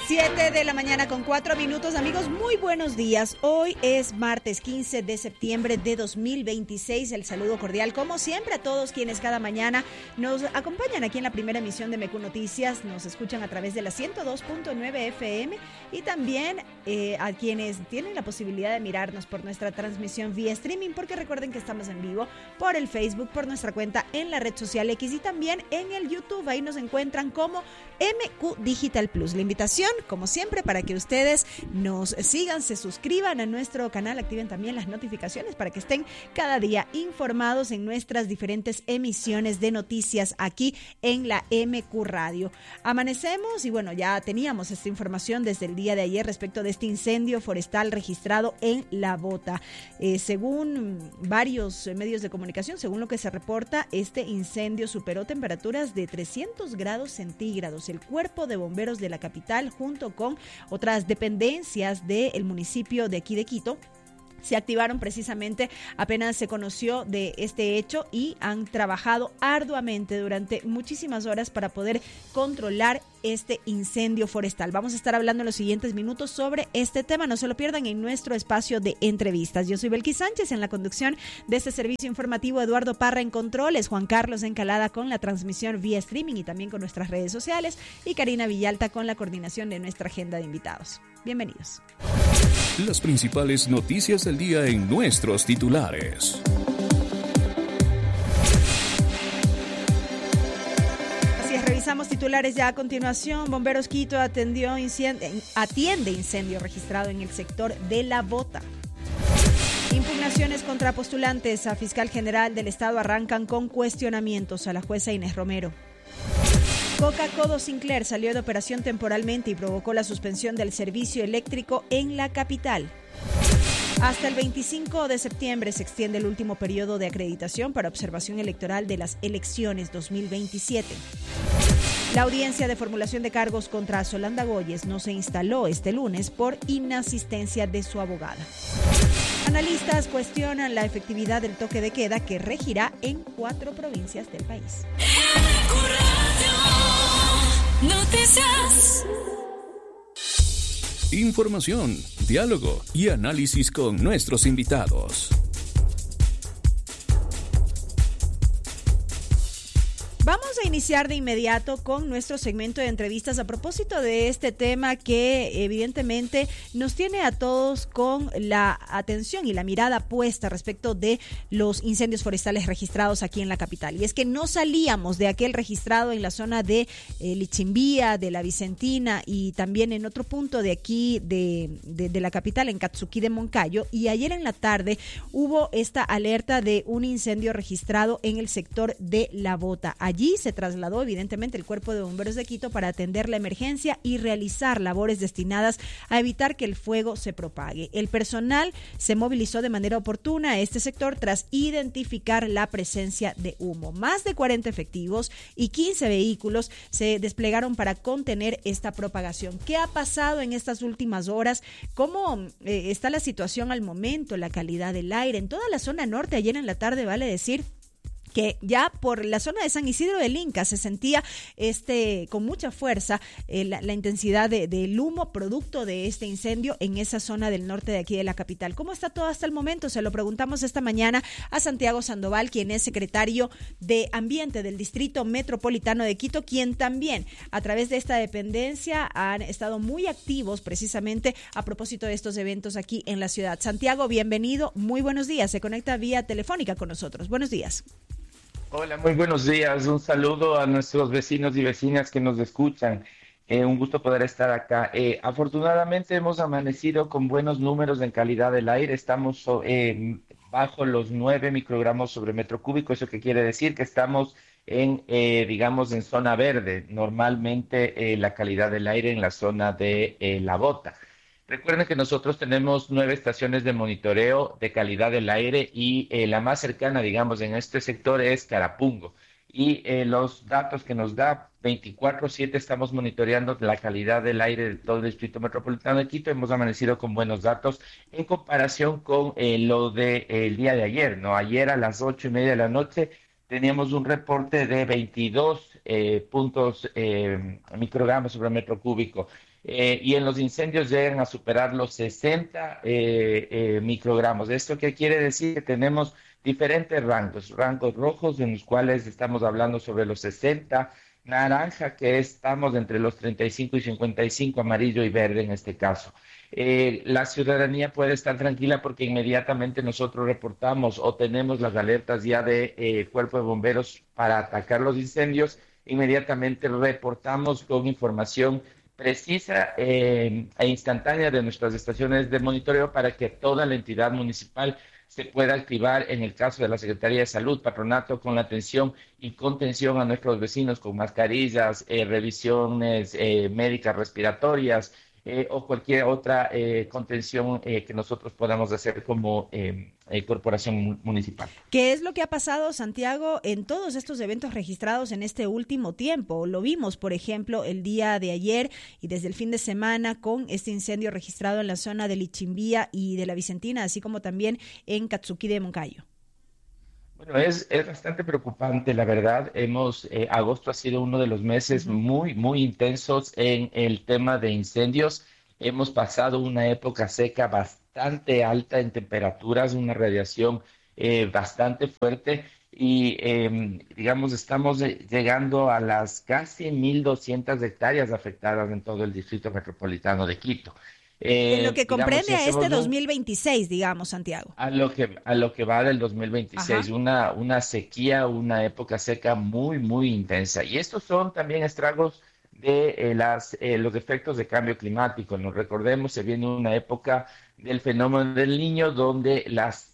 7:04 a.m. Amigos, muy buenos días. Hoy es martes 15 de septiembre de 2026. El saludo cordial, como siempre, a todos quienes cada mañana nos acompañan aquí en la primera emisión de MQ Noticias. Nos escuchan a través de la 102.9 FM y también a quienes tienen la posibilidad de mirarnos por nuestra transmisión vía streaming, porque recuerden que estamos en vivo por el Facebook, por nuestra cuenta en la red social X y también en el YouTube. Ahí nos encuentran como MQ Digital Plus. La invitación, como siempre, para que ustedes nos sigan, se suscriban a nuestro canal, activen también las notificaciones para que estén cada día informados en nuestras diferentes emisiones de noticias aquí en la MQ Radio. Amanecemos y bueno, ya teníamos esta información desde el día de ayer respecto de este incendio forestal registrado en La Bota. Según varios medios de comunicación, según lo que se reporta, este incendio superó temperaturas de 300 grados centígrados. El Cuerpo de Bomberos de la capital, junto con otras dependencias del municipio de aquí de Quito, se activaron precisamente apenas se conoció de este hecho y han trabajado arduamente durante muchísimas horas para poder controlar este incendio forestal. Vamos a estar hablando en los siguientes minutos sobre este tema. No se lo pierdan en nuestro espacio de entrevistas. Yo soy Belkis Sánchez, en la conducción de este servicio informativo, Eduardo Parra en controles, Juan Carlos Encalada con la transmisión vía streaming y también con nuestras redes sociales, y Karina Villalta con la coordinación de nuestra agenda de invitados. Bienvenidos. Las principales noticias del día en nuestros titulares. Revisamos titulares ya a continuación. Bomberos Quito atiende incendio registrado en el sector de La Bota. Impugnaciones contra postulantes a fiscal general del Estado arrancan con cuestionamientos a la jueza Inés Romero. Coca-Codo Sinclair salió de operación temporalmente y provocó la suspensión del servicio eléctrico en la capital. Hasta el 25 de septiembre se extiende el último periodo de acreditación para observación electoral de las elecciones 2027. La audiencia de formulación de cargos contra Solanda Goyes no se instaló este lunes por inasistencia de su abogada. Analistas cuestionan la efectividad del toque de queda que regirá en 4 provincias del país. Noticias. Información, diálogo y análisis con nuestros invitados. Vamos a iniciar de inmediato con nuestro segmento de entrevistas a propósito de este tema que evidentemente nos tiene a todos con la atención y la mirada puesta respecto de los incendios forestales registrados aquí en la capital. Y es que no salíamos de aquel registrado en la zona de Lichimbía, de la Vicentina y también en otro punto de aquí de la capital, en Catsuquí de Moncayo. Y ayer en la tarde hubo esta alerta de un incendio registrado en el sector de La Bota. Allí se trasladó evidentemente el Cuerpo de Bomberos de Quito para atender la emergencia y realizar labores destinadas a evitar que el fuego se propague. El personal se movilizó de manera oportuna a este sector tras identificar la presencia de humo. Más de 40 efectivos y 15 vehículos se desplegaron para contener esta propagación. ¿Qué ha pasado en estas últimas horas? ¿Cómo está la situación al momento? La calidad del aire en toda la zona norte. Ayer en la tarde, vale decir que ya por la zona de San Isidro del Inca se sentía con mucha fuerza la intensidad del humo producto de este incendio en esa zona del norte de aquí de la capital. ¿Cómo está todo hasta el momento? Se lo preguntamos esta mañana a Santiago Sandoval, quien es secretario de Ambiente del Distrito Metropolitano de Quito, quien también a través de esta dependencia han estado muy activos precisamente a propósito de estos eventos aquí en la ciudad. Santiago, bienvenido, muy buenos días. Se conecta vía telefónica con nosotros. Buenos días. Hola, muy buenos días. Un saludo a nuestros vecinos y vecinas que nos escuchan. Un gusto poder estar acá. Afortunadamente hemos amanecido con buenos números en calidad del aire. Estamos bajo los 9 microgramos sobre metro cúbico. ¿Eso qué quiere decir? Que estamos en zona verde. Normalmente la calidad del aire en la zona de La Bota. Recuerden que nosotros tenemos 9 estaciones de monitoreo de calidad del aire y la más cercana, digamos, en este sector es Carapungo. Y los datos que nos da 24/7 estamos monitoreando la calidad del aire de todo el Distrito Metropolitano de Quito. Hemos amanecido con buenos datos en comparación con lo del día de ayer, ¿no? Ayer a las 8:30 de la noche teníamos un reporte de 22 puntos microgramos sobre metro cúbico. Y en los incendios llegan a superar los 60 microgramos. ¿Esto qué quiere decir? Que tenemos diferentes rangos rojos en los cuales estamos hablando sobre los 60, naranja que estamos entre los 35 y 55, amarillo y verde en este caso. La ciudadanía puede estar tranquila porque inmediatamente nosotros reportamos o tenemos las alertas ya de Cuerpo de Bomberos para atacar los incendios. Inmediatamente reportamos con información precisa e instantánea de nuestras estaciones de monitoreo para que toda la entidad municipal se pueda activar en el caso de la Secretaría de Salud, Patronato, con la atención y contención a nuestros vecinos con mascarillas, revisiones médicas respiratorias o cualquier otra contención que nosotros podamos hacer como corporación municipal. ¿Qué es lo que ha pasado, Santiago, en todos estos eventos registrados en este último tiempo? Lo vimos, por ejemplo, el día de ayer y desde el fin de semana con este incendio registrado en la zona de Lichimbía y de la Vicentina, así como también en Katsuki de Moncayo. Bueno, es bastante preocupante, la verdad. Agosto ha sido uno de los meses muy intensos en el tema de incendios. Hemos pasado una época seca bastante alta en temperaturas, una radiación bastante fuerte y, digamos, estamos llegando a las casi 1.200 hectáreas afectadas en todo el distrito metropolitano de Quito. En lo que comprende si a este hacemos 2026, digamos, Santiago. A lo que va del 2026, una sequía, una época seca muy intensa. Y estos son también estragos de los efectos de cambio climático. Nos recordemos, se viene una época del fenómeno del Niño donde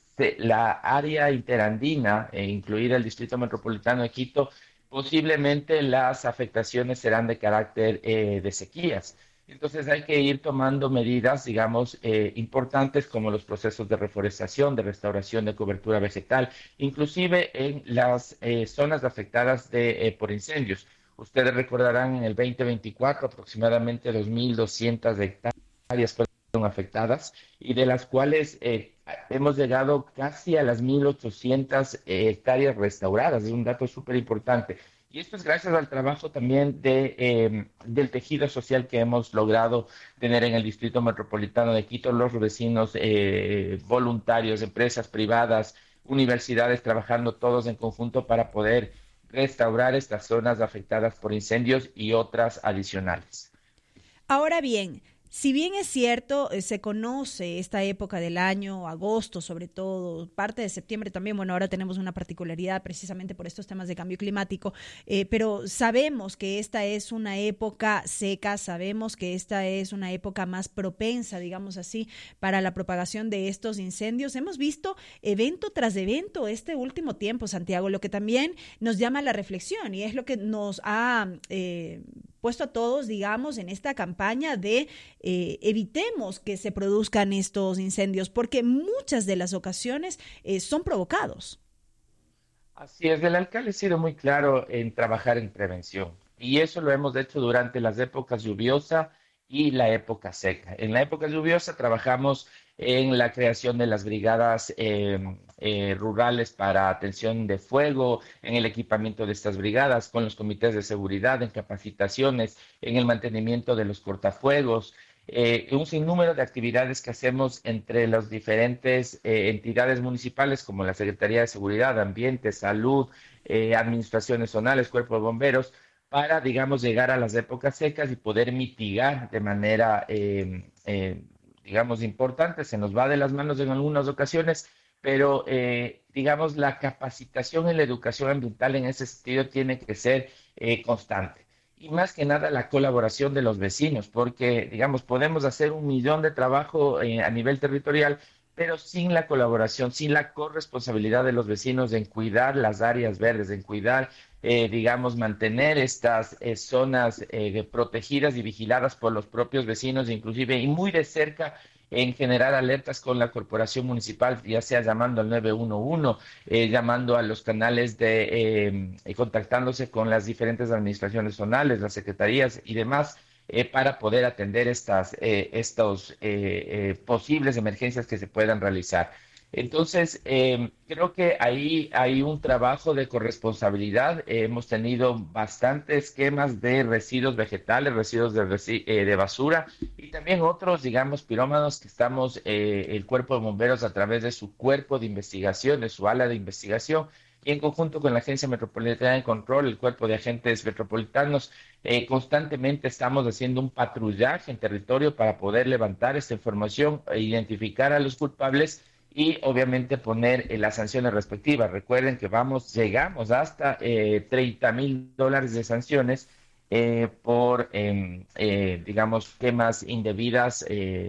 la área interandina, incluida el Distrito Metropolitano de Quito, posiblemente las afectaciones serán de carácter de sequías. Entonces hay que ir tomando medidas, digamos, importantes como los procesos de reforestación, de restauración de cobertura vegetal, inclusive en las zonas afectadas por incendios. Ustedes recordarán en el 2024 aproximadamente 2.200 hectáreas fueron afectadas y de las cuales hemos llegado casi a las 1.800 hectáreas restauradas. Es un dato súper importante. Y esto es gracias al trabajo también del tejido social que hemos logrado tener en el Distrito Metropolitano de Quito, los vecinos voluntarios, empresas privadas, universidades trabajando todos en conjunto para poder restaurar estas zonas afectadas por incendios y otras adicionales. Ahora bien, si bien es cierto, se conoce esta época del año, agosto sobre todo, parte de septiembre también, bueno, ahora tenemos una particularidad precisamente por estos temas de cambio climático, pero sabemos que esta es una época seca, sabemos que esta es una época más propensa, digamos así, para la propagación de estos incendios. Hemos visto evento tras evento este último tiempo, Santiago, lo que también nos llama a la reflexión y es lo que nos ha puesto a todos, digamos, en esta campaña de evitemos que se produzcan estos incendios, porque muchas de las ocasiones son provocados. Así es, el alcalde ha sido muy claro en trabajar en prevención y eso lo hemos hecho durante las épocas lluviosas y la época seca. En la época lluviosa trabajamos en la creación de las brigadas rurales para atención de fuego, en el equipamiento de estas brigadas, con los comités de seguridad, en capacitaciones, en el mantenimiento de los cortafuegos, un sinnúmero de actividades que hacemos entre las diferentes entidades municipales como la Secretaría de Seguridad, Ambiente, Salud, administraciones zonales, Cuerpo de Bomberos, para, digamos, llegar a las épocas secas y poder mitigar de manera, digamos, importante. Se nos va de las manos en algunas ocasiones, pero, digamos, la capacitación en la educación ambiental en ese sentido tiene que ser constante. Y más que nada la colaboración de los vecinos, porque, digamos, podemos hacer 1.000.000 de trabajo a nivel territorial, pero sin la colaboración, sin la corresponsabilidad de los vecinos en cuidar las áreas verdes, en cuidar, digamos, mantener estas zonas protegidas y vigiladas por los propios vecinos, inclusive, y muy de cerca en generar alertas con la corporación municipal, ya sea llamando al 911, llamando a los canales contactándose con las diferentes administraciones zonales, las secretarías y demás, para poder atender estas posibles emergencias que se puedan realizar. Entonces, creo que ahí hay un trabajo de corresponsabilidad. Hemos tenido bastantes esquemas de residuos vegetales, residuos de basura y también otros, digamos, pirómanos que estamos, el cuerpo de bomberos a través de su cuerpo de investigación, de su ala de investigación, y en conjunto con la Agencia Metropolitana de Control, el cuerpo de agentes metropolitanos, constantemente estamos haciendo un patrullaje en territorio para poder levantar esta información e identificar a los culpables y obviamente poner las sanciones respectivas. Recuerden que llegamos hasta $30,000 de sanciones digamos, quemas indebidas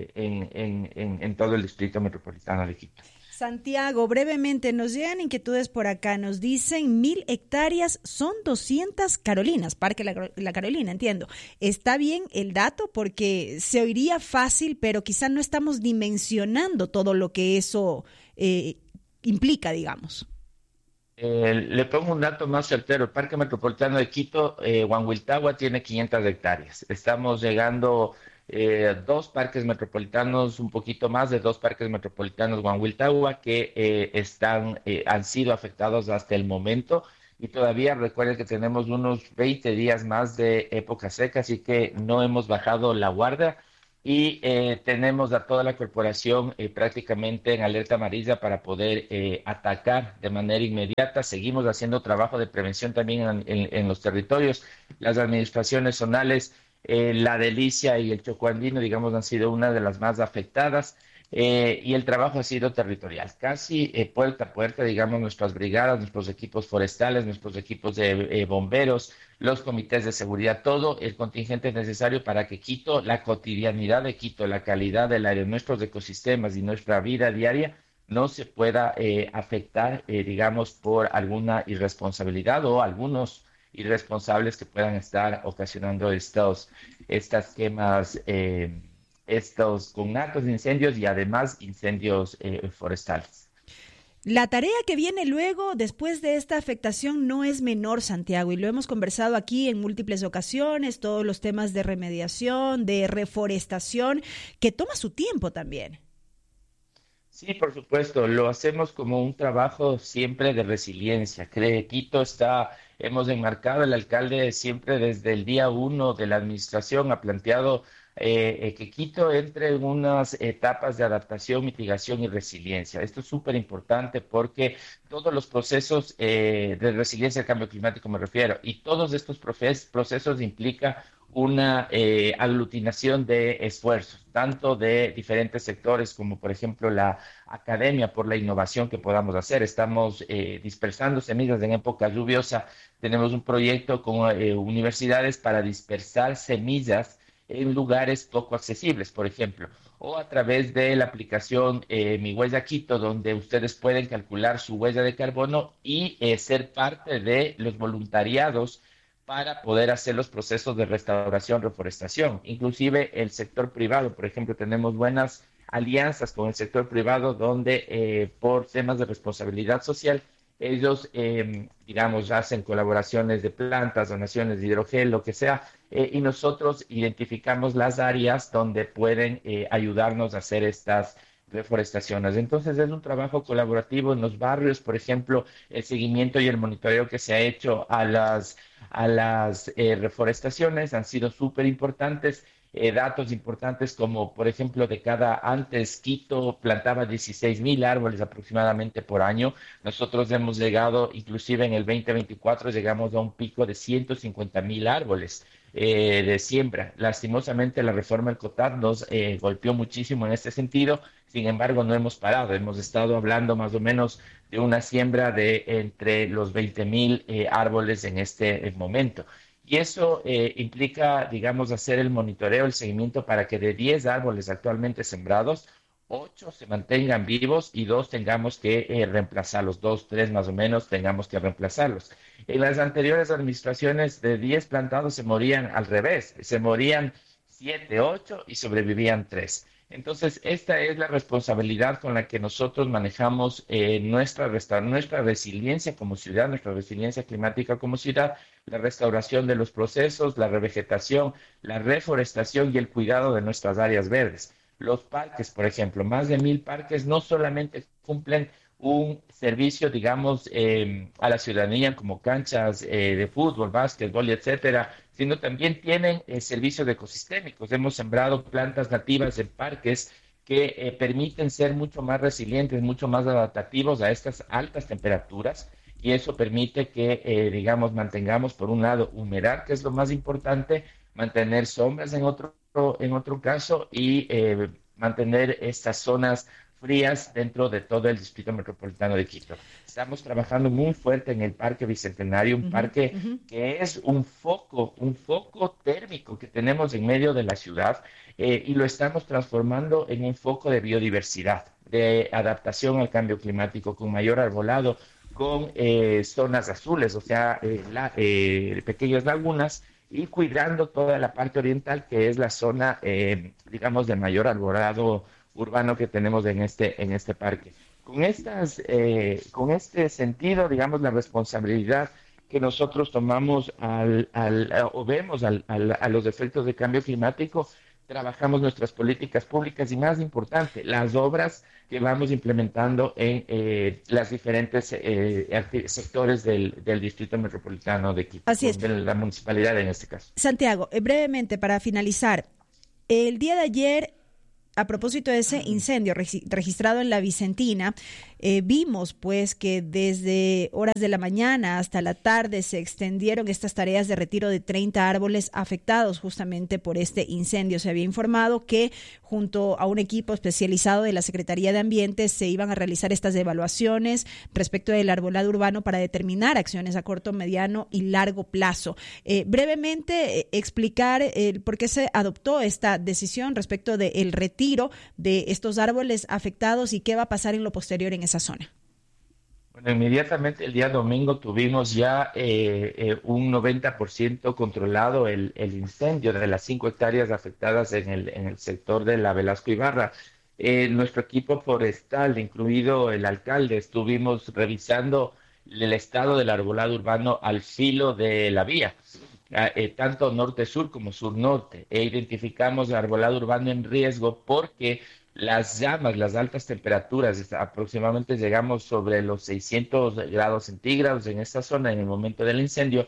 en todo el distrito metropolitano de Quito. Santiago, brevemente, nos llegan inquietudes por acá. Nos dicen 1.000 hectáreas son 200 Carolinas, Parque La Carolina, entiendo. ¿Está bien el dato? Porque se oiría fácil, pero quizá no estamos dimensionando todo lo que eso implica, digamos. Le pongo un dato más certero. El Parque Metropolitano de Quito, Huanhuiltagua, tiene 500 hectáreas. Estamos llegando dos parques metropolitanos, un poquito más de dos parques metropolitanos Huanhuiltagua que han sido afectados hasta el momento. Y todavía recuerden que tenemos unos 20 días más de época seca, así que no hemos bajado la guardia. Y tenemos a toda la corporación prácticamente en alerta amarilla para poder atacar de manera inmediata. Seguimos haciendo trabajo de prevención también en los territorios. Las administraciones zonales, La Delicia y el Chocó Andino, digamos, han sido una de las más afectadas. Y el trabajo ha sido territorial, casi puerta a puerta, digamos, nuestras brigadas, nuestros equipos forestales, nuestros equipos de bomberos, los comités de seguridad, todo el contingente necesario para que Quito, la cotidianidad de Quito, la calidad del aire, nuestros ecosistemas y nuestra vida diaria no se pueda afectar, digamos, por alguna irresponsabilidad o algunos irresponsables que puedan estar ocasionando estas quemas, estos conatos de incendios y además incendios forestales. La tarea que viene luego, después de esta afectación, no es menor, Santiago, y lo hemos conversado aquí en múltiples ocasiones, todos los temas de remediación, de reforestación, que toma su tiempo también. Sí, por supuesto, lo hacemos como un trabajo siempre de resiliencia. Hemos enmarcado, el alcalde siempre desde el día uno de la administración ha planteado que Quito entre en unas etapas de adaptación, mitigación y resiliencia. Esto es súper importante porque todos los procesos de resiliencia al cambio climático me refiero, y todos estos procesos implican una aglutinación de esfuerzos, tanto de diferentes sectores como por ejemplo la academia por la innovación que podamos hacer. Estamos dispersando semillas en época lluviosa. Tenemos un proyecto con universidades para dispersar semillas en lugares poco accesibles, por ejemplo, o a través de la aplicación Mi Huella Quito, donde ustedes pueden calcular su huella de carbono y ser parte de los voluntariados para poder hacer los procesos de restauración, reforestación. Inclusive el sector privado, por ejemplo, tenemos buenas alianzas con el sector privado donde por temas de responsabilidad social ellos, digamos, hacen colaboraciones de plantas, donaciones de hidrogel, lo que sea, y nosotros identificamos las áreas donde pueden ayudarnos a hacer estas reforestaciones. Entonces es un trabajo colaborativo en los barrios, por ejemplo, el seguimiento y el monitoreo que se ha hecho a las reforestaciones han sido súper importantes. Datos importantes como, por ejemplo, antes Quito plantaba 16,000 árboles aproximadamente por año. Nosotros hemos llegado, inclusive en el 2024, llegamos a un pico de 150,000 árboles de siembra. Lastimosamente, la reforma del COTAD nos golpeó muchísimo en este sentido. Sin embargo, no hemos parado. Hemos estado hablando más o menos de una siembra de entre los 20,000 árboles en este momento. Y eso implica, digamos, hacer el monitoreo, el seguimiento para que de 10 árboles actualmente sembrados, 8 se mantengan vivos y 2 tengamos que reemplazarlos, 2, 3 más o menos tengamos que reemplazarlos. En las anteriores administraciones de 10 plantados se morían al revés, se morían 7, 8 y sobrevivían 3. Entonces, esta es la responsabilidad con la que nosotros manejamos nuestra resiliencia como ciudad, nuestra resiliencia climática como ciudad, la restauración de los procesos, la revegetación, la reforestación y el cuidado de nuestras áreas verdes. Los parques, por ejemplo, más de 1,000 parques, no solamente cumplen un servicio, digamos, a la ciudadanía como canchas de fútbol, básquetbol, etcétera, sino también tienen servicios ecosistémicos. Hemos sembrado plantas nativas en parques que permiten ser mucho más resilientes, mucho más adaptativos a estas altas temperaturas, y eso permite que, digamos, mantengamos, por un lado, humedad, que es lo más importante, mantener sombras en otro caso, y mantener estas zonas frías dentro de todo el Distrito Metropolitano de Quito. Estamos trabajando muy fuerte en el Parque Bicentenario, un parque que es un foco térmico que tenemos en medio de la ciudad, y lo estamos transformando en un foco de biodiversidad, de adaptación al cambio climático, con mayor arbolado, con zonas azules, o sea, pequeñas lagunas, y cuidando toda la parte oriental, que es la zona, digamos, de mayor arbolado urbano que tenemos en este parque. Con este sentido, digamos, la responsabilidad que nosotros tomamos o vemos a los efectos de cambio climático, trabajamos nuestras políticas públicas y, más importante, las obras que vamos implementando en las diferentes sectores del Distrito Metropolitano de Quito, Así es. De la municipalidad en este caso. Santiago, brevemente para finalizar, el día de ayer, a propósito de ese incendio registrado en la Vicentina, vimos pues que desde horas de la mañana hasta la tarde se extendieron estas tareas de retiro de 30 árboles afectados justamente por este incendio. Se había informado que junto a un equipo especializado de la Secretaría de Ambiente se iban a realizar estas evaluaciones respecto del arbolado urbano para determinar acciones a corto, mediano y largo plazo. Brevemente explicar por qué se adoptó esta decisión respecto del retiro de estos árboles afectados y qué va a pasar en lo posterior en esa zona. Bueno, inmediatamente el día domingo tuvimos ya un 90% controlado el incendio de las 5 hectáreas afectadas en el sector de la Velasco Ibarra. Nuestro equipo forestal, incluido el alcalde, estuvimos revisando el estado del arbolado urbano al filo de la vía, tanto norte-sur como sur-norte, e identificamos el arbolado urbano en riesgo porque las llamas, las altas temperaturas, aproximadamente llegamos sobre los 600 grados centígrados en esta zona en el momento del incendio,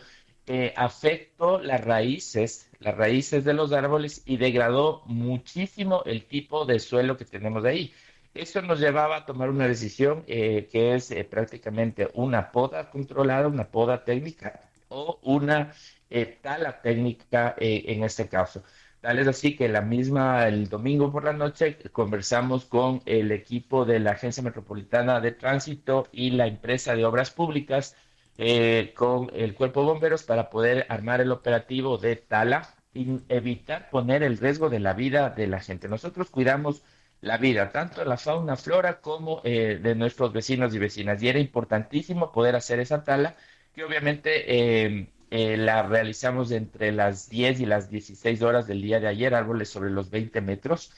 afectó las raíces de los árboles y degradó muchísimo el tipo de suelo que tenemos ahí. Eso nos llevaba a tomar una decisión que es prácticamente una poda controlada, una poda técnica o una tala técnica en este caso. Tal es así que el domingo por la noche conversamos con el equipo de la Agencia Metropolitana de Tránsito y la empresa de Obras Públicas, con el Cuerpo de Bomberos, para poder armar el operativo de tala y evitar poner el riesgo de la vida de la gente. Nosotros cuidamos la vida, tanto de la fauna, flora, como de nuestros vecinos y vecinas, y era importantísimo poder hacer esa tala, que obviamente la realizamos entre las 10 y las 16 horas del día de ayer, árboles sobre los 20 metros,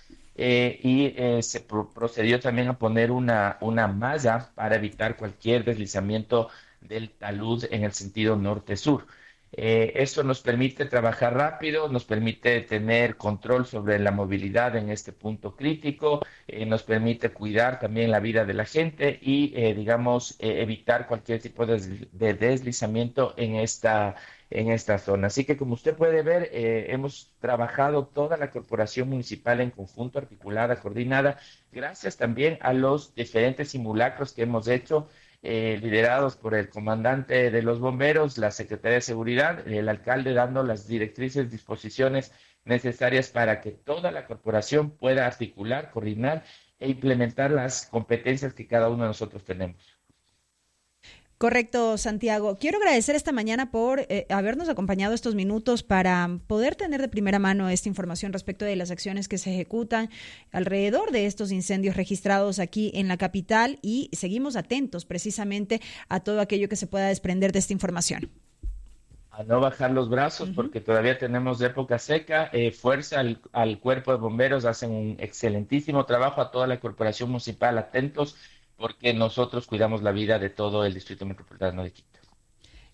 y se procedió también a poner una malla para evitar cualquier deslizamiento del talud en el sentido norte-sur. Eso nos permite trabajar rápido, nos permite tener control sobre la movilidad en este punto crítico, nos permite cuidar también la vida de la gente y, digamos, evitar cualquier tipo de deslizamiento en esta zona. Así que, como usted puede ver, hemos trabajado toda la corporación municipal en conjunto, articulada, coordinada, gracias también a los diferentes simulacros que hemos hecho, liderados por el comandante de los bomberos, la Secretaría de Seguridad, el alcalde, dando las directrices, disposiciones necesarias para que toda la corporación pueda articular, coordinar e implementar las competencias que cada uno de nosotros tenemos. Correcto, Santiago. Quiero agradecer esta mañana por habernos acompañado estos minutos para poder tener de primera mano esta información respecto de las acciones que se ejecutan alrededor de estos incendios registrados aquí en la capital, y seguimos atentos precisamente a todo aquello que se pueda desprender de esta información. A no bajar los brazos, porque todavía tenemos época seca. Fuerza al cuerpo de bomberos, hacen un excelentísimo trabajo, a toda la corporación municipal atentos, porque nosotros cuidamos la vida de todo el Distrito Metropolitano de Quito.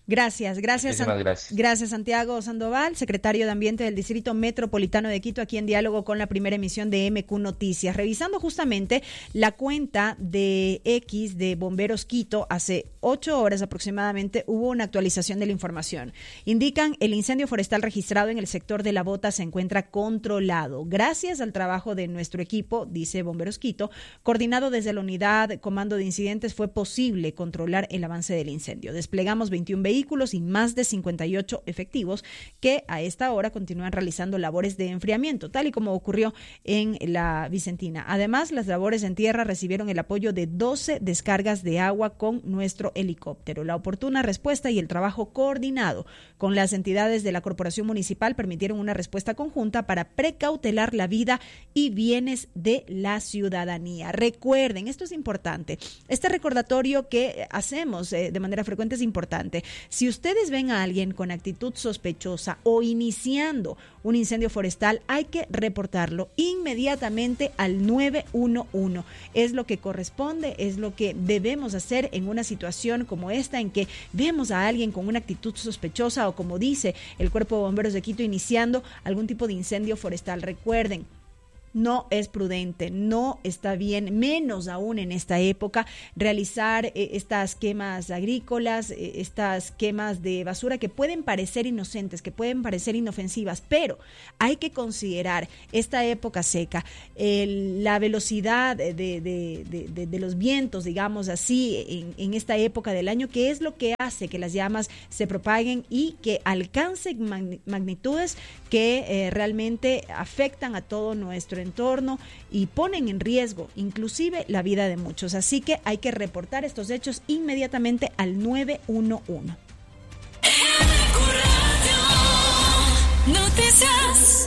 Gracias. Gracias, Santiago Sandoval, secretario de Ambiente del Distrito Metropolitano de Quito, aquí en diálogo con la primera emisión de MQ Noticias. Revisando justamente la cuenta de X de Bomberos Quito, hace 8 horas aproximadamente hubo una actualización de la información. Indican el incendio forestal registrado en el sector de La Bota se encuentra controlado. Gracias al trabajo de nuestro equipo, dice Bomberos Quito, coordinado desde la unidad Comando de Incidentes, fue posible controlar el avance del incendio. Desplegamos 21 vehículos y más de 58 efectivos que a esta hora continúan realizando labores de enfriamiento, tal y como ocurrió en la Vicentina. Además, las labores en tierra recibieron el apoyo de 12 descargas de agua con nuestro helicóptero. La oportuna respuesta y el trabajo coordinado con las entidades de la Corporación Municipal permitieron una respuesta conjunta para precautelar la vida y bienes de la ciudadanía. Recuerden, esto es importante, este recordatorio que hacemos de manera frecuente es importante. Si ustedes ven a alguien con actitud sospechosa o iniciando un incendio forestal, hay que reportarlo inmediatamente al 911. Es lo que corresponde, es lo que debemos hacer en una situación como esta en que vemos a alguien con una actitud sospechosa o, como dice el Cuerpo de Bomberos de Quito, iniciando algún tipo de incendio forestal. Recuerden, no es prudente, no está bien, menos aún en esta época, realizar estas quemas agrícolas, estas quemas de basura que pueden parecer inocentes, que pueden parecer inofensivas, pero hay que considerar esta época seca, la velocidad de los vientos, digamos así, en esta época del año, que es lo que hace que las llamas se propaguen y que alcancen magnitudes que realmente afectan a todo nuestro entorno y ponen en riesgo inclusive la vida de muchos. Así que hay que reportar estos hechos inmediatamente al 911. Noticias.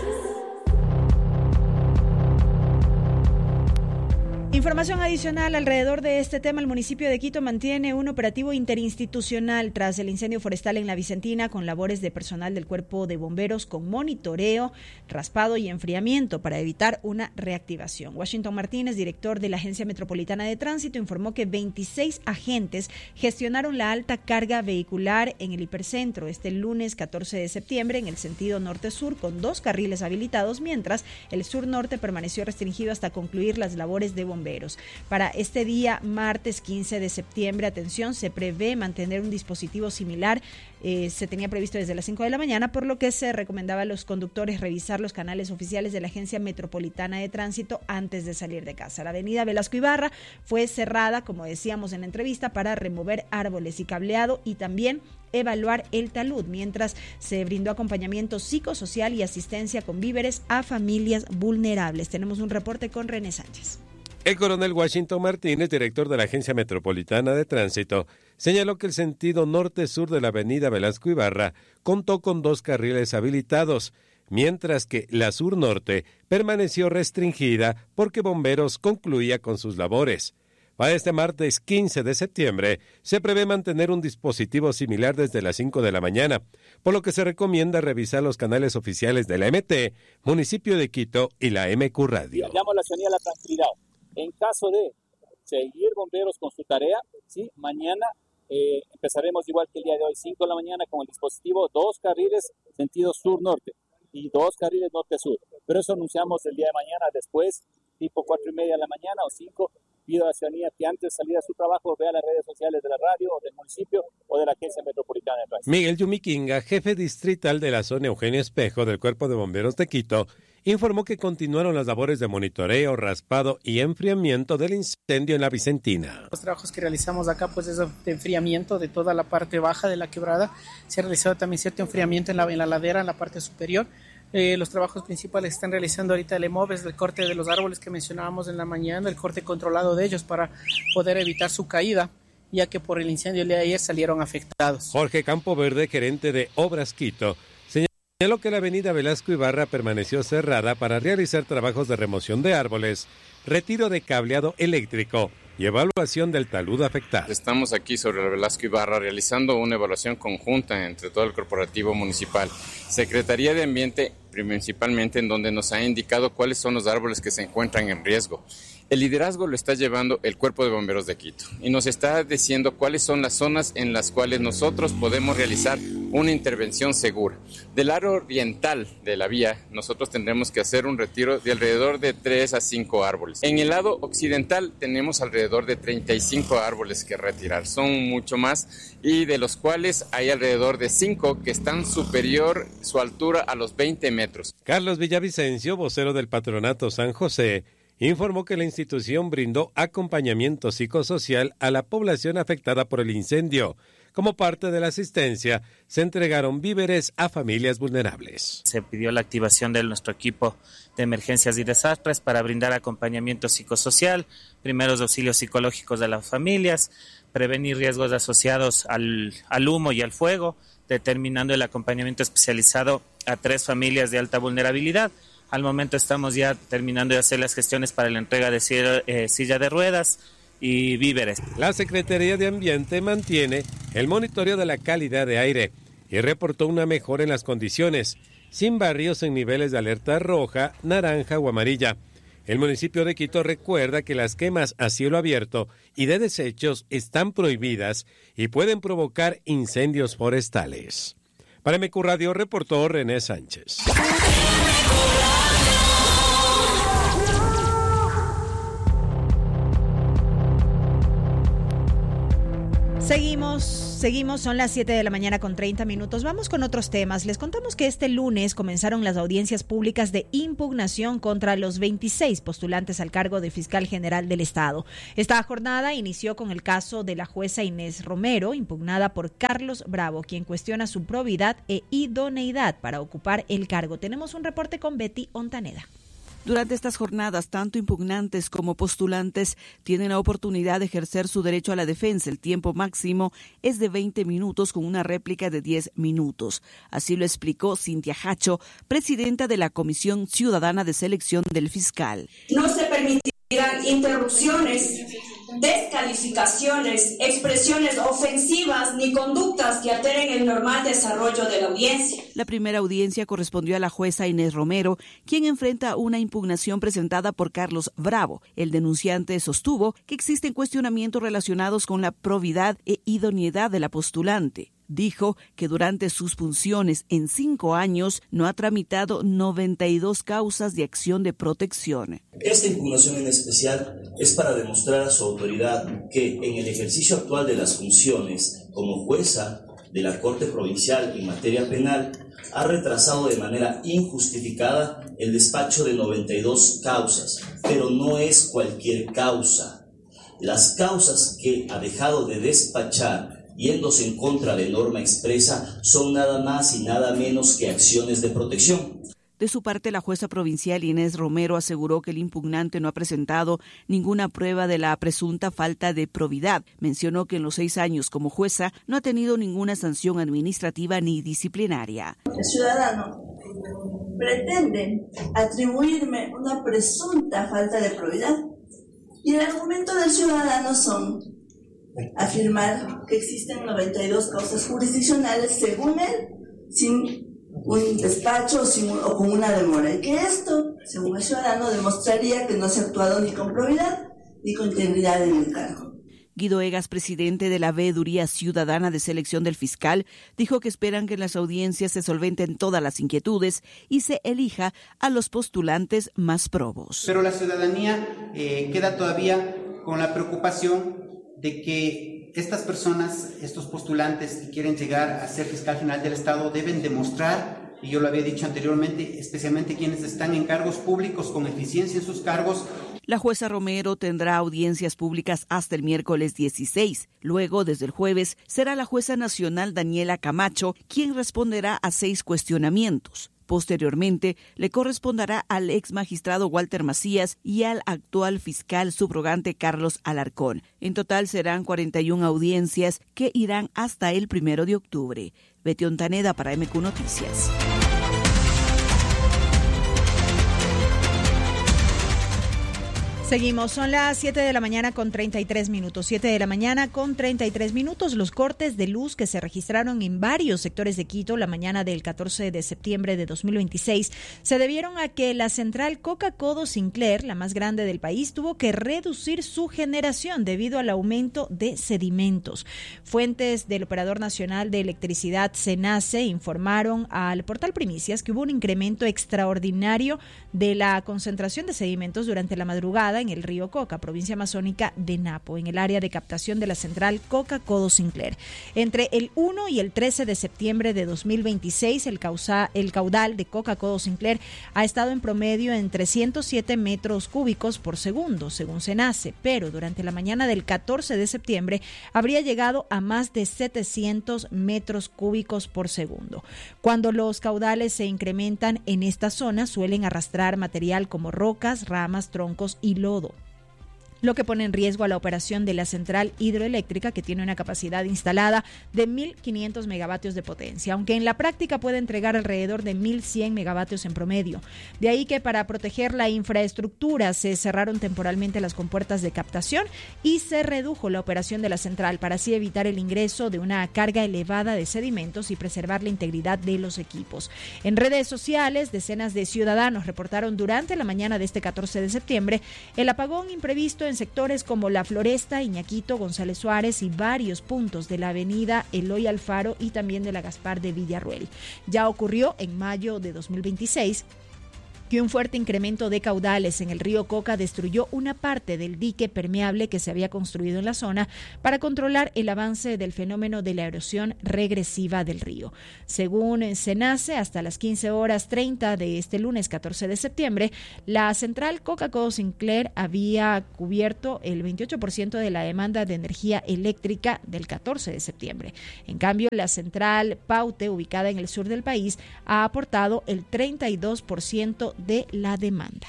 Información adicional alrededor de este tema. El municipio de Quito mantiene un operativo interinstitucional tras el incendio forestal en la Vicentina, con labores de personal del Cuerpo de Bomberos con monitoreo, raspado y enfriamiento para evitar una reactivación. Washington Martínez, director de la Agencia Metropolitana de Tránsito, informó que 26 agentes gestionaron la alta carga vehicular en el hipercentro este lunes 14 de septiembre en el sentido norte-sur, con 2 carriles habilitados, mientras el sur-norte permaneció restringido hasta concluir las labores de bomberos. Para este día, martes 15 de septiembre, atención, se prevé mantener un dispositivo similar. Se tenía previsto desde las 5 de la mañana, por lo que se recomendaba a los conductores revisar los canales oficiales de la Agencia Metropolitana de Tránsito antes de salir de casa. La avenida Velasco Ibarra fue cerrada, como decíamos en la entrevista, para remover árboles y cableado y también evaluar el talud, mientras se brindó acompañamiento psicosocial y asistencia con víveres a familias vulnerables. Tenemos un reporte con René Sánchez. El coronel Washington Martínez, director de la Agencia Metropolitana de Tránsito, señaló que el sentido norte-sur de la avenida Velasco Ibarra contó con 2 carriles habilitados, mientras que la sur-norte permaneció restringida porque Bomberos concluía con sus labores. Para este martes 15 de septiembre se prevé mantener un dispositivo similar desde las 5 de la mañana, por lo que se recomienda revisar los canales oficiales de la MT, Municipio de Quito y la MQ Radio. Llamo a la ciudadanía a la tranquilidad. En caso de seguir bomberos con su tarea, ¿sí? Mañana empezaremos igual que el día de hoy, 5 de la mañana, con el dispositivo 2 carriles sentido sur-norte y 2 carriles norte-sur. Pero eso anunciamos el día de mañana, después, tipo 4:30 de la mañana o 5. Pido a la ciudadanía que antes de salir a su trabajo vea las redes sociales de la radio o del municipio o de la Agencia Metropolitana de Tránsito. Miguel Yumiquinga, jefe distrital de la zona Eugenio Espejo del Cuerpo de Bomberos de Quito, informó que continuaron las labores de monitoreo, raspado y enfriamiento del incendio en la Vicentina. Los trabajos que realizamos acá pues es de enfriamiento de toda la parte baja de la quebrada. Se ha realizado también cierto enfriamiento en la ladera, en la parte superior. Los trabajos principales que están realizando ahorita el EMOV es el corte de los árboles que mencionábamos en la mañana, el corte controlado de ellos para poder evitar su caída, ya que por el incendio el día de ayer salieron afectados. Jorge Campoverde, gerente de Obras Quito, señaló que la avenida Velasco Ibarra permaneció cerrada para realizar trabajos de remoción de árboles, retiro de cableado eléctrico y evaluación del talud afectado. Estamos aquí sobre la Velasco Ibarra realizando una evaluación conjunta entre todo el corporativo municipal, Secretaría de Ambiente principalmente en donde nos ha indicado cuáles son los árboles que se encuentran en riesgo. El liderazgo lo está llevando el Cuerpo de Bomberos de Quito y nos está diciendo cuáles son las zonas en las cuales nosotros podemos realizar una intervención segura. Del lado oriental de la vía, nosotros tendremos que hacer un retiro de alrededor de 3 a 5 árboles. En el lado occidental tenemos alrededor de 35 árboles que retirar. Son mucho más y de los cuales hay alrededor de 5 que están superior su altura a los 20 metros. Carlos Villavicencio, vocero del Patronato San José, informó que la institución brindó acompañamiento psicosocial a la población afectada por el incendio. Como parte de la asistencia, se entregaron víveres a familias vulnerables. Se pidió la activación de nuestro equipo de emergencias y desastres para brindar acompañamiento psicosocial, primeros auxilios psicológicos de las familias, prevenir riesgos asociados al humo y al fuego, determinando el acompañamiento especializado a 3 familias de alta vulnerabilidad. Al momento estamos ya terminando de hacer las gestiones para la entrega de silla de ruedas y víveres. La Secretaría de Ambiente mantiene el monitoreo de la calidad de aire y reportó una mejora en las condiciones, sin barrios en niveles de alerta roja, naranja o amarilla. El municipio de Quito recuerda que las quemas a cielo abierto y de desechos están prohibidas y pueden provocar incendios forestales. Para MQ Radio reportó René Sánchez. Seguimos, son las 7 de la mañana con 30 minutos. Vamos con otros temas. Les contamos que este lunes comenzaron las audiencias públicas de impugnación contra los 26 postulantes al cargo de fiscal general del Estado. Esta jornada inició con el caso de la jueza Inés Romero, impugnada por Carlos Bravo, quien cuestiona su probidad e idoneidad para ocupar el cargo. Tenemos un reporte con Betty Ontaneda. Durante estas jornadas, tanto impugnantes como postulantes tienen la oportunidad de ejercer su derecho a la defensa. El tiempo máximo es de 20 minutos con una réplica de 10 minutos. Así lo explicó Cintia Hacho, presidenta de la Comisión Ciudadana de Selección del Fiscal. No se permitirán interrupciones, descalificaciones, expresiones ofensivas ni conductas que alteren el normal desarrollo de la audiencia. La primera audiencia correspondió a la jueza Inés Romero, quien enfrenta una impugnación presentada por Carlos Bravo. El denunciante sostuvo que existen cuestionamientos relacionados con la probidad e idoneidad de la postulante. Dijo que durante sus funciones en 5 años no ha tramitado 92 causas de acción de protección. Esta impugnación en especial es para demostrar a su autoridad que en el ejercicio actual de las funciones como jueza de la Corte Provincial en materia penal ha retrasado de manera injustificada el despacho de 92 causas, pero no es cualquier causa. Las causas que ha dejado de despachar yéndose en contra de norma expresa son nada más y nada menos que acciones de protección. De su parte, la jueza provincial Inés Romero aseguró que el impugnante no ha presentado ninguna prueba de la presunta falta de probidad. Mencionó que en los 6 años como jueza no ha tenido ninguna sanción administrativa ni disciplinaria. El ciudadano pretende atribuirme una presunta falta de probidad y el argumento del ciudadano son afirmar que existen 92 causas jurisdiccionales según él, sin un despacho o con una demora, y que esto, según el ciudadano, demostraría que no se ha actuado ni con probidad ni con integridad en el cargo. Guido Egas, presidente de la Veeduría Ciudadana de Selección del Fiscal, dijo que esperan que en las audiencias se solventen todas las inquietudes y se elija a los postulantes más probos. Pero la ciudadanía queda todavía con la preocupación de que estas personas, estos postulantes que quieren llegar a ser fiscal general del Estado deben demostrar, y yo lo había dicho anteriormente, especialmente quienes están en cargos públicos con eficiencia en sus cargos. La jueza Romero tendrá audiencias públicas hasta el miércoles 16. Luego, desde el jueves, será la jueza nacional Daniela Camacho quien responderá a 6 cuestionamientos. Posteriormente, le corresponderá al ex magistrado Walter Macías y al actual fiscal subrogante Carlos Alarcón. En total serán 41 audiencias que irán hasta el 1 de octubre. Betty Ontaneda para MQ Noticias. Seguimos, son las 7 de la mañana con 33 minutos. 7 de la mañana con 33 minutos. Los cortes de luz que se registraron en varios sectores de Quito la mañana del 14 de septiembre de 2026 se debieron a que la central Coca-Codo Sinclair, la más grande del país, tuvo que reducir su generación debido al aumento de sedimentos. Fuentes del Operador Nacional de Electricidad, SENACE, informaron al portal Primicias que hubo un incremento extraordinario de la concentración de sedimentos durante la madrugada en el río Coca, provincia amazónica de Napo, en el área de captación de la central Coca-Codo Sinclair. Entre el 1 y el 13 de septiembre de 2026, el caudal de Coca-Codo Sinclair ha estado en promedio en 307 metros cúbicos por segundo, según SENACE, pero durante la mañana del 14 de septiembre habría llegado a más de 700 metros cúbicos por segundo. Cuando los caudales se incrementan en esta zona, suelen arrastrar material como rocas, ramas, troncos y lodo, lo que pone en riesgo a la operación de la central hidroeléctrica, que tiene una capacidad instalada de 1.500 megavatios de potencia, aunque en la práctica puede entregar alrededor de 1.100 megavatios en promedio. De ahí que para proteger la infraestructura se cerraron temporalmente las compuertas de captación y se redujo la operación de la central para así evitar el ingreso de una carga elevada de sedimentos y preservar la integridad de los equipos. En redes sociales, decenas de ciudadanos reportaron durante la mañana de este 14 de septiembre el apagón imprevisto en sectores como La Floresta, Iñaquito, González Suárez y varios puntos de la avenida Eloy Alfaro y también de la Gaspar de Villarroel. Ya ocurrió en mayo de 2026 que un fuerte incremento de caudales en el río Coca destruyó una parte del dique permeable que se había construido en la zona para controlar el avance del fenómeno de la erosión regresiva del río. Según SENACE, hasta las 15:30 de este lunes 14 de septiembre, la central Coca-Codo Sinclair había cubierto el 28% de la demanda de energía eléctrica del 14 de septiembre. En cambio, la central Paute, ubicada en el sur del país, ha aportado el 32% de la demanda.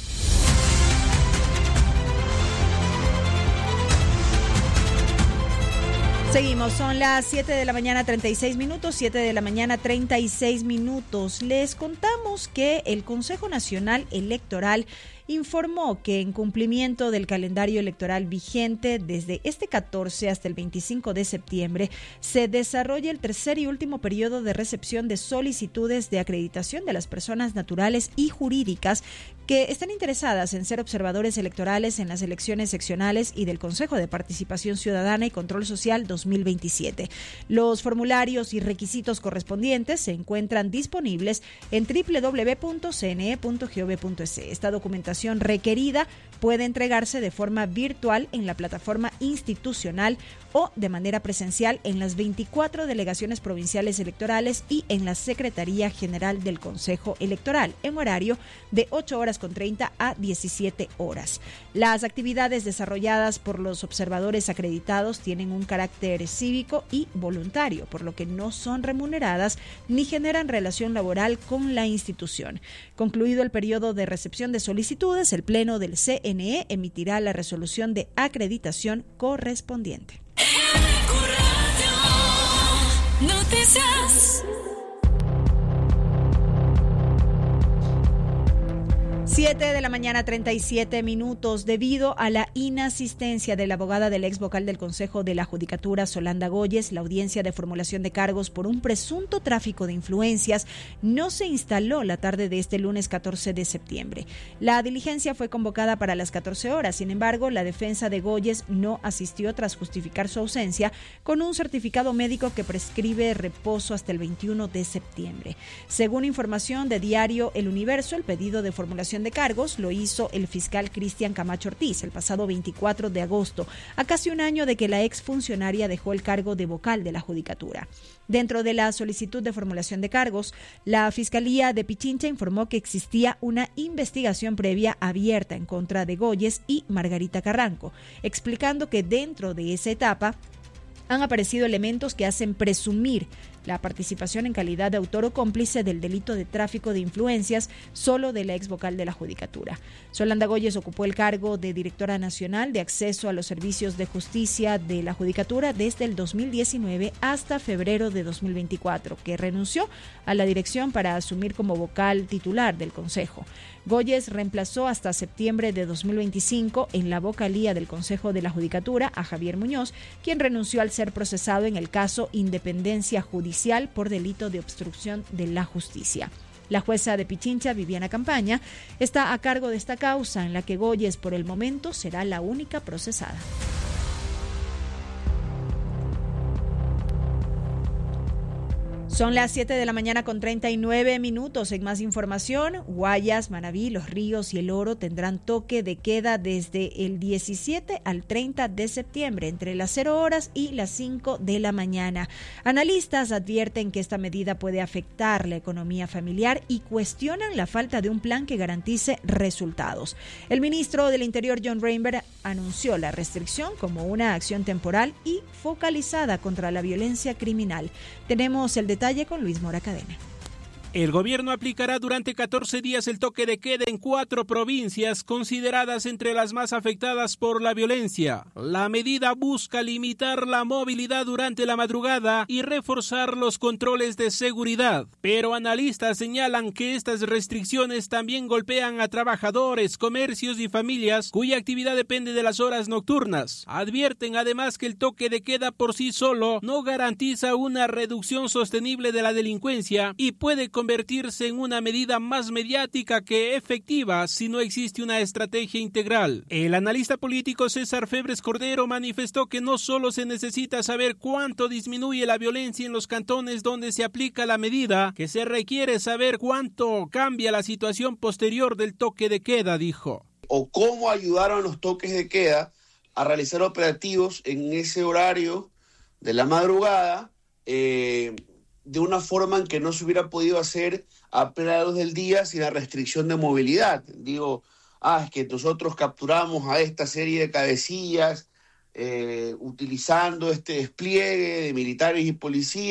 Seguimos, son las 7 de la mañana 36 minutos, 7 de la mañana 36 minutos. Les contamos que el Consejo Nacional Electoral informó que en cumplimiento del calendario electoral vigente desde este 14 hasta el 25 de septiembre se desarrolla el tercer y último periodo de recepción de solicitudes de acreditación de las personas naturales y jurídicas que están interesadas en ser observadores electorales en las elecciones seccionales y del Consejo de Participación Ciudadana y Control Social 2027. Los formularios y requisitos correspondientes se encuentran disponibles en www.cne.gov.es. Esta documentación requerida puede entregarse de forma virtual en la plataforma institucional o de manera presencial en las 24 delegaciones provinciales electorales y en la Secretaría General del Consejo Electoral, en horario de 8:30 a 17 horas. Las actividades desarrolladas por los observadores acreditados tienen un carácter cívico y voluntario, por lo que no son remuneradas ni generan relación laboral con la institución. Concluido el periodo de recepción de solicitudes, el Pleno del CNE emitirá la resolución de acreditación correspondiente. Noticias. 7 de la mañana 37 minutos. Debido a la inasistencia de la abogada del ex vocal del Consejo de la Judicatura, Solanda Goyes, la audiencia de formulación de cargos por un presunto tráfico de influencias no se instaló la tarde de este lunes 14 de septiembre. La diligencia fue convocada para las 14 horas. Sin embargo, la defensa de Goyes no asistió tras justificar su ausencia con un certificado médico que prescribe reposo hasta el 21 de septiembre. Según información de diario El Universo, el pedido de formulación de cargos lo hizo el fiscal Cristian Camacho Ortiz el pasado 24 de agosto, a casi un año de que la exfuncionaria dejó el cargo de vocal de la Judicatura. Dentro de la solicitud de formulación de cargos, la Fiscalía de Pichincha informó que existía una investigación previa abierta en contra de Goyes y Margarita Carranco, explicando que dentro de esa etapa han aparecido elementos que hacen presumir la participación en calidad de autor o cómplice del delito de tráfico de influencias solo de la ex vocal de la Judicatura. Solanda Goyes ocupó el cargo de directora nacional de acceso a los servicios de justicia de la Judicatura desde el 2019 hasta febrero de 2024, que renunció a la dirección para asumir como vocal titular del Consejo. Goyes reemplazó hasta septiembre de 2025 en la vocalía del Consejo de la Judicatura a Javier Muñoz, quien renunció al ser procesado en el caso Independencia Judicial por delito de obstrucción de la justicia. La jueza de Pichincha, Viviana Campaña, está a cargo de esta causa en la que Goyes por el momento será la única procesada. Son las 7 de la mañana con 39 minutos. En más información, Guayas, Manabí, Los Ríos y El Oro tendrán toque de queda desde el 17 al 30 de septiembre, entre las 0 horas y las 5 de la mañana. Analistas advierten que esta medida puede afectar la economía familiar y cuestionan la falta de un plan que garantice resultados. El ministro del Interior, John Reinberg, anunció la restricción como una acción temporal y focalizada contra la violencia criminal. Tenemos el detalle con Luis Mora Cadena. El gobierno aplicará durante 14 días el toque de queda en 4 provincias consideradas entre las más afectadas por la violencia. La medida busca limitar la movilidad durante la madrugada y reforzar los controles de seguridad. Pero analistas señalan que estas restricciones también golpean a trabajadores, comercios y familias cuya actividad depende de las horas nocturnas. Advierten además que el toque de queda por sí solo no garantiza una reducción sostenible de la delincuencia y puede convertirse en una medida más mediática que efectiva si no existe una estrategia integral. El analista político César Febres Cordero manifestó que no solo se necesita saber cuánto disminuye la violencia en los cantones donde se aplica la medida, que se requiere saber cuánto cambia la situación posterior del toque de queda, dijo. O cómo ayudaron los toques de queda a realizar operativos en ese horario de la madrugada, de una forma en que no se hubiera podido hacer a plena luz del día sin la restricción de movilidad. Digo, es que nosotros capturamos a esta serie de cabecillas utilizando este despliegue de militares y policías.